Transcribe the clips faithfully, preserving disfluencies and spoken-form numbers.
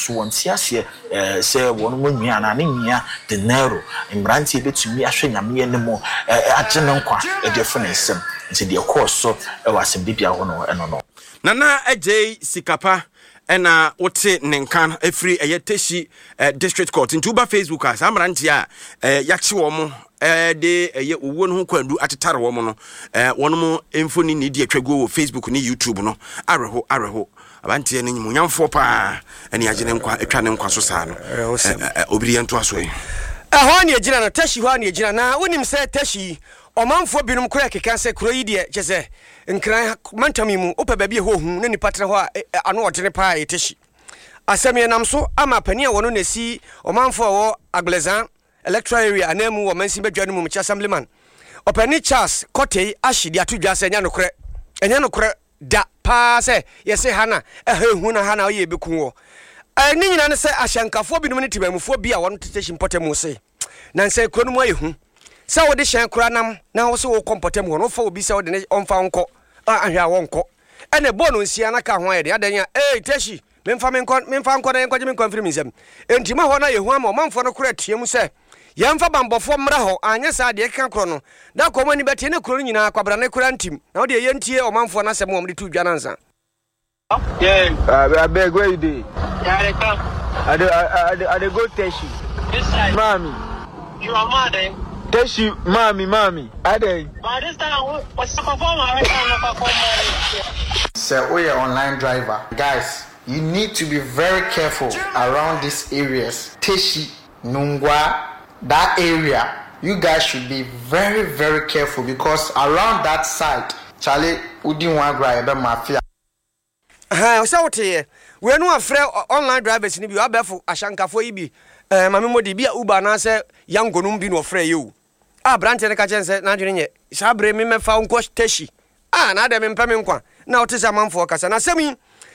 so won tiase eh say won mo nua na ne nua de nero imranti betumi ahwe nyame ne mo agye ne nkwa e de fo ne nsem nti de course so e wasem bibia ho no eno no nana ajay sikapa ena wote nenkan efri eyeteshi district court into ba Facebook as amranti a yakye wo mo eh de eye owo no kwandu atetare wo mo no eh wono mo emfoni ni di atwago Facebook ni YouTube no areho areho abanti ene nyamfo pa ene agene nkwa atwa ne nkwa so saa no obiri ento aso yi ehwa ne agina na tashi hwa ne agina na wonim se tashi omanfo binum kura keka se kuro yi de kyese nkran mantami mu opa ba bi ho hu ne nipa tre ho a ano odene pa e tashi asemi nam so ama pani a wono na si omanfo wo Aglezan electoral area anemu wo mansi bedwa no mu chi assemblyman opani Charles Kotei ashidi atudwa se nya nokre enya nokre da pa se yese hana ehu na hana oye bekun wo ani nyina ne se ahyankafo binum ne tibamufo bi a wono teteshim potemu se na nse kro no mu ayehu se wo de hyan kra nam na wo se wo kompotemu no fa obi se wo de ne onfa nko ahwa wo nko ene bono nsia na ka ho ayede adanya eh teshi memfa menko memfa nko na enko je menko mfiri misem entima ho na yehu ama omanfo no kra tiemu se yemfa bambofo mra ho anya sa de ka kro no da komo ni beti ne kro nyina kwabra ne kra ntim na wo de yentie omanfo na sem wo de tu dwa nansa yeah I beg where you dey yeah they come I dey I dey I dey go Teshi this side mommy you are mad eh Teshi mommy mommy I dey but this time what's the perform I can't perform sir we are online driver guys you need to be very careful around these areas Teshi Nungwa that area you guys should be very very careful because around that side Charlie udi wan gra ebe mafia ha o sa wote we no afre online drivers ni bi abefo ashankafo yi bi eh mame modi bi Uber na se yangonum bi no ofre you ah branch ne ka chense na dwene nye sabre mi mefa nko Teshi ah na de me mpame nkwa na wote se amanfo kasa na semi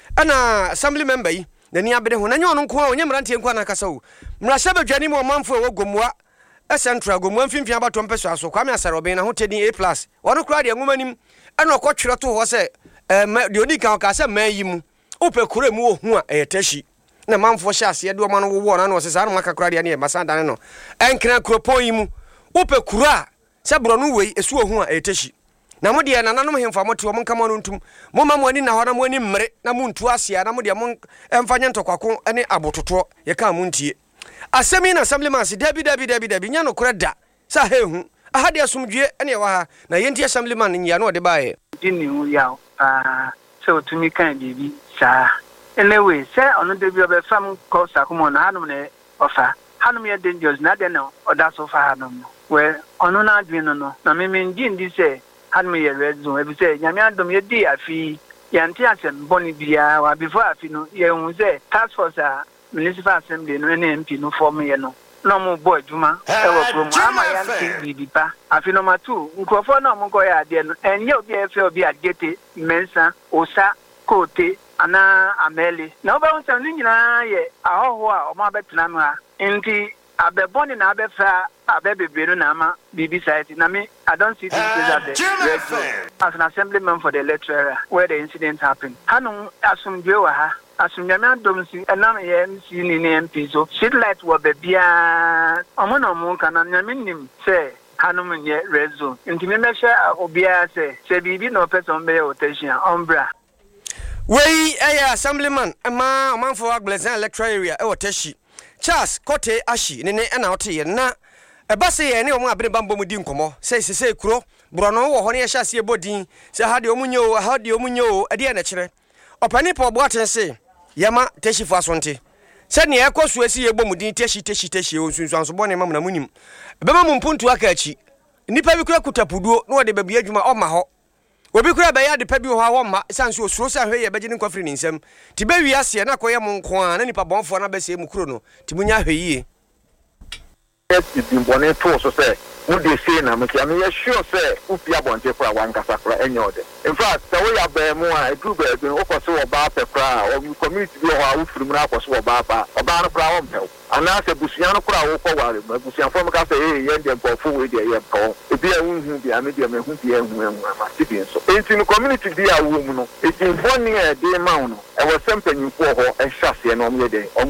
ana assembly member yi na ni abede ho na nye ono nko a onye mrantie nkwa na kasa wo mrasha badwani mo manfo wo gomua e central gomua mfimfia bato mpeso aso kwame asarobin na hotedi A plus wono kura de ngumanim ana okotwere to ho se eh de odika ka se man yi mu ope kura mu ohu a e Teshi na manfo hya ase de o ma no wo na na o se sa no maka kura de ne masanda ne no enkra kropon yi mu ope kura se bro no wei esu ohu a e Teshi na mo de na nanom hemfa mote o mo nkama no ntum mo ma mo ani na ho na mo ani mmere na mo ntu ase na mo de mo emfanye ntokwako ene abototo ye ka mo ntie asemi na assemblyman si dabi dabi dabi dabi nya no kora da sa hehu ahade asumdwe ene wa ha na yenti assemblyman nya no de baaye dini hu ya ah so tumi kan bibi sa anyway say ono de bi obe fam ko sakumo na hanum ne ofa hanum ye dangerous na de no oda so fa hanum we ono na adwin no no na me me ndi say hanum ye red zone ebi say nyame adom ye di afi yanti asem boni bia wa before afi no ye hu say task force a municipal assembly no N M P no form ye no no mo boy juma e wo promo ama yan ti bi pa afi number two nkofo na mo go ya de no enye obi e fe obi agete mensa osa kote ana ameli na oba unsa ni nyina ye ahoho a o ma betena no a nti abeboni na abefa abebebero na ama bibi site na me I don't see this as the as an assemblyman for the electoral area where the incident happened hanu asumdwe wa ha asumnyame domsi enam ye M C ni ni M P so street light wo bebia omo na omo kana nyame nim se hanum nye red zone nti me mehwe obia se se bibi no person be o Teshi ombra wei eh assemblyman ma omanfo Aglezan electoral area e wo Teshi Charles Kotei ashi ne ne na ote ye na eba se ye ne omo abere bambo mu di nkomo se se se kuro brono wo ho ne ye hyase ebodin se ha de omunyo o ha de omunyo ade na kire opani po bo atense yama Teshi fo asonte se ne ekosu asi ye bomudin Teshi Teshi Teshi o sunsu anso bo ne mam na munim ebe mam mpuntu aka achi nipa bi kura kutapuduo no de babia adwuma o ma ho obi kura be ya de pa bi ho ha ma sanso osuro sa hwe ye beje ne kwafiri nsem ti be wi ase na koye mo nko a na nipa bonfo na be se mu kuro no ti munya hwe yie yes di mbone to so say wo dey say na me am sure say upia bonte for wan kasa kra enye ode in fact say we ya be mu a e group e o ko so oba pe kra o community bi ho a wo firim na ko so oba pa oba no kra wo mpel ana se busuan no kra wo ko ware busuan fo me ka say eh ye dem ko fu we dey ye ko e bi e hu bi am dey me hu bi e hu hu ma ti bi so enti no community bi a wo mu no e tin boni e dey ma no e wo sempanyin ko ho e hyase no me dey